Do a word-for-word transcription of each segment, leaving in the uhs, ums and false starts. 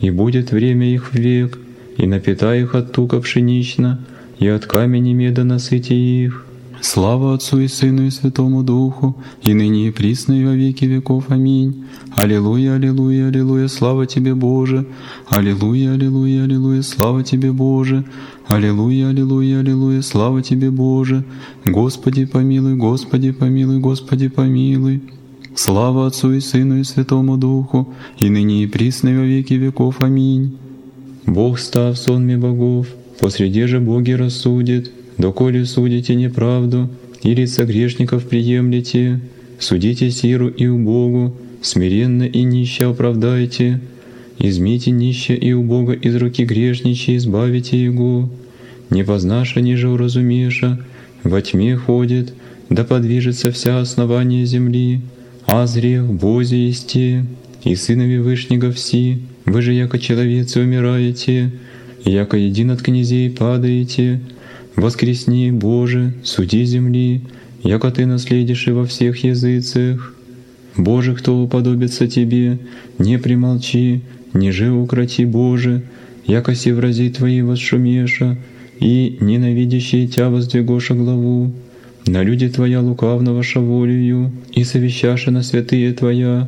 И будет время их век, и напитай их от тука пшенично, и от камени меда насыти их. Слава Отцу и Сыну и Святому Духу, и ныне и присно и во веки веков. Аминь. Аллилуйя, аллилуйя, аллилуйя, слава Тебе, Боже! Аллилуйя, аллилуйя, аллилуйя, слава Тебе, Боже! Аллилуйя, аллилуйя, аллилуйя, слава Тебе, Боже! Господи помилуй, Господи помилуй, Господи помилуй! Слава Отцу и Сыну и Святому Духу, и ныне и присно и во веки веков. Аминь. Бог став сонме богов, посреди же боги рассудит, доколе судите неправду, и лица грешников приемлете, судите сиру и убогу, смиренно и нище оправдайте, измите нище и убого из руки грешничьей, избавите его. Не познаша, ниже уразумеша, во тьме ходит, да подвижется вся основание земли. Азрех, Бозе есте, и сынови Вышнего все, вы же, яко человецы, умираете, и яко един от князей падаете. Воскресни, Боже, суди земли, яко Ты наследишь и во всех языцах. Боже, кто уподобится Тебе, не примолчи, ниже укроти, Боже, яко се врази Твои восшумеша, и ненавидящие Тя воздвигоша главу. На люди Твоя лукавного шаволию, и совещаша на святые Твоя.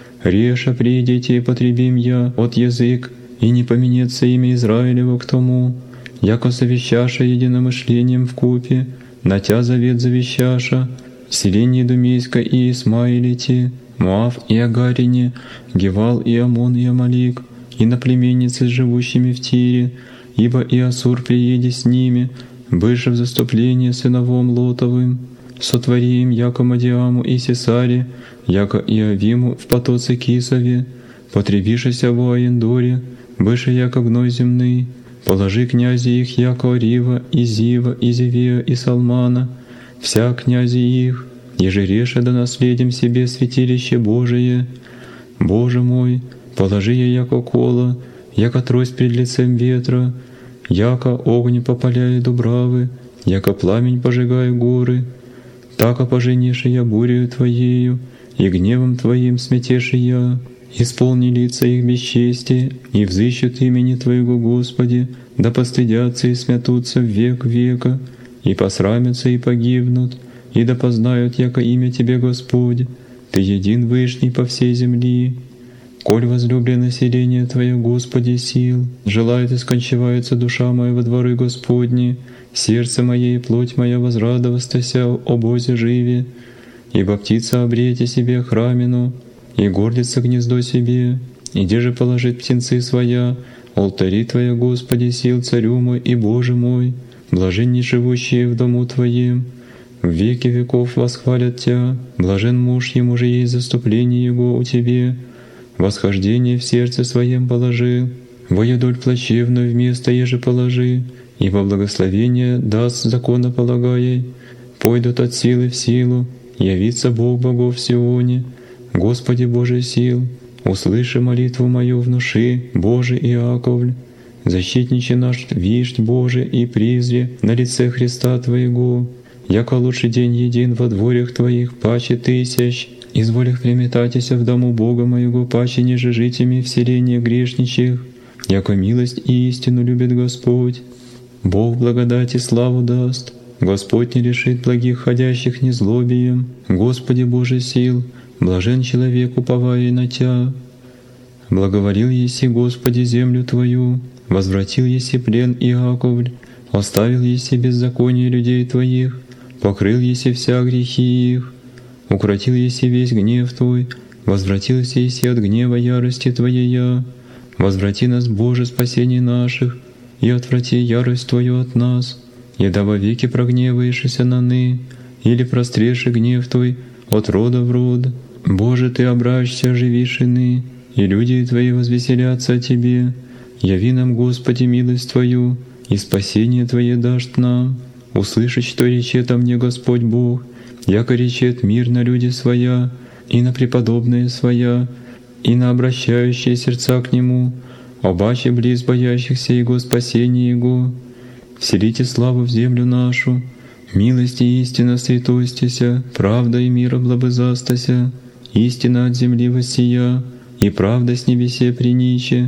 Реша придите и потребим я от язык, и не поменется имя Израилева к тому, яко совещаша единомышлением вкупе, на Тя завет завещаша, селение Думейска и Исмаилите, Моав и Агарине, Гевал и Амон и Амалик, и наплеменницы с живущими в Тире, ибо и Ассур приедет с ними, быше в заступление сыновом Лотовым, сотвори им яко Мадиаму и Сесаре, яко Иовиму в потоце Кисове, потребишися в Аендоре, быше яко гной земный, положи князи их яко Рива, и Зива, и Зевея, и Салмана, вся князи их, еже реша да наследим себе святилище Божие. Боже мой, положи я яко кола, яко трость пред лицем ветра, яко огонь попаляет дубравы, яко пламень пожигая горы, тако поженишь я бурею Твоею, и гневом Твоим сметешь я. Исполни лица их бесчестие, и взыщут имени Твоего, Господи, да постыдятся и смятутся в век века, и посрамятся и погибнут, и да познают, яко имя Тебе, Господь, Ты един вышний по всей земли. Коль возлюблено население Твое, Господи, сил, желает и скончивается душа моя во дворы Господни, сердце мое и плоть моя возрадовастася о Бозе живе, ибо птица обрете себе храмину, и гордится гнездо себе, и где же положит птенцы своя, алтари Твоя, Господи, сил, Царю мой и Боже мой, блаженни живущие в дому Твоем, в веки веков восхвалят Тя, блажен муж, ему же есть заступление его у Тебе, восхождение в сердце своем положи, воедоль плачевную вместо еже положи, ибо благословение даст законополагай, пойдут от силы в силу, явится Бог богов в Сионе. Господи Боже сил, услыши молитву мою, внуши, Боже Иаковль, защитниче наш вишь, Боже, и призре на лице Христа Твоего, яко лучший день един во дворях Твоих, паче тысяч, изволих приметатися в дому Бога моего, паче ниже житями в селении грешничих, яко милость и истину любит Господь. Бог благодати славу даст, Господь не решит благих ходящих незлобием, Господи Боже сил, блажен человек, уповая на Тя. Благоволил еси, Господи, землю Твою, возвратил еси плен Иаковль, оставил еси беззаконие людей Твоих, покрыл еси вся грехи их, укротил еси весь гнев Твой, возвратился еси от гнева ярости Твоей, возврати нас, Боже, спасение наших, и отврати ярость Твою от нас, еда вовеки прогневаешься на ны, или простреши гнев Твой от рода в род. Боже, Ты обращься, оживишь ины, и люди Твои возвеселятся о Тебе. Яви нам, Господи, милость Твою, и спасение Твое дашь нам. Услышать, что речет о мне Господь Бог, яко речет мир на люди своя, и на преподобные своя, и на обращающие сердца к Нему, обаче близ боящихся Его спасения Его. Вселите славу в землю нашу, милость и истина святостися, правда и мир облобызастася, истина от земли воссия, и правда с небесе приниче,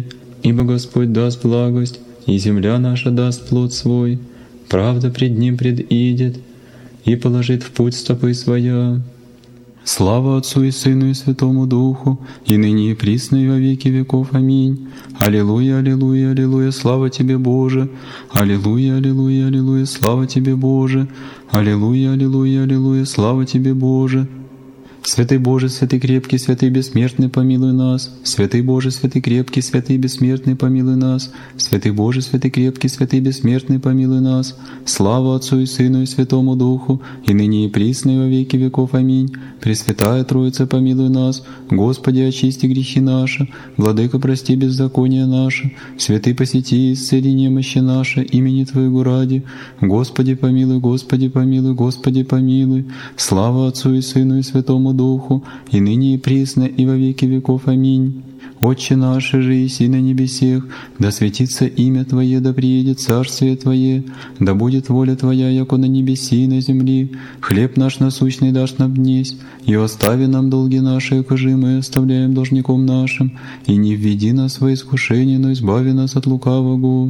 ибо Господь даст благость, и земля наша даст плод свой. Правда пред Ним предидет, и положит в путь стопы своя. Слава Отцу и Сыну и Святому Духу, и ныне и присно и во веки веков. Аминь. Аллилуйя, аллилуйя, аллилуйя, слава Тебе, Боже! Аллилуйя, аллилуйя, аллилуйя, слава Тебе, Боже! Аллилуйя, аллилуйя, аллилуйя, слава Тебе, Боже! Святый Боже, святый крепкий, святый бессмертный, помилуй нас. Святый Боже, святый крепкий, святый бессмертный, помилуй нас. Святый Боже, святый крепкий, святый бессмертный, помилуй нас. Слава Отцу и Сыну и Святому Духу, и ныне и присно и во веки веков. Аминь. Пресвятая Троица, помилуй нас. Господи, очисти грехи наши. Владыка, прости беззакония наши. Святый, посети и исцели немощи наши, имени Твоего ради. Господи, помилуй, Господи, помилуй, Господи, помилуй. Слава Отцу и Сыну и Святому Духу, и ныне и присно, и во веки веков. Аминь. Отче наш, же еси на небесех, да светится имя Твое, да приедет царствие Твое, да будет воля Твоя, яко на небеси и на земли. Хлеб наш насущный дашь нам днесь, и остави нам долги наши, якоже мы оставляем должником нашим, и не введи нас во искушение, но избави нас от лукавого.